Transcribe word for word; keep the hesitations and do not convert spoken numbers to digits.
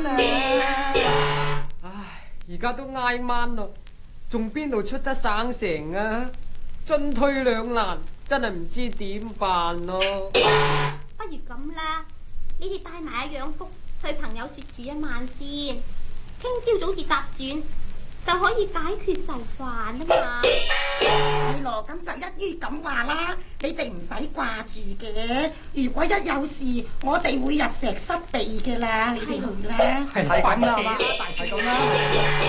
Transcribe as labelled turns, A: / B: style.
A: 咧。
B: 唉，而家都挨晚咯，仲邊度出得省城啊？進退兩難，真係唔知點辦咯。
C: 不如咁啦，你哋帶埋阿養福去朋友說住一晚先，聽朝早至搭船就可以解決愁煩啊嘛。
A: 係咯，咁就一於咁話啦，你哋唔使掛住嘅。如果一有事，我哋會入石室避嘅啦，你哋去啦。
D: 係咁啦，係咁啦。